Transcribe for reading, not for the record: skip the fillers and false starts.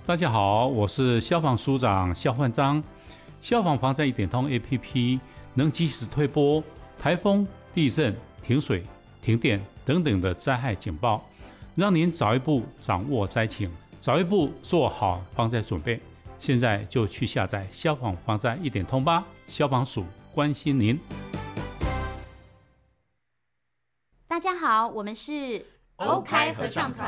大家好，我是消防署长肖焕章。消防防灾一点通 APP 能及时推播台风、地震、停水、停电等等的灾害警报，让您早一步掌握灾情，早一步做好防灾准备。现在就去下载消防防灾一点通吧，消防署关心您。 大家好，我们是欧开合唱团。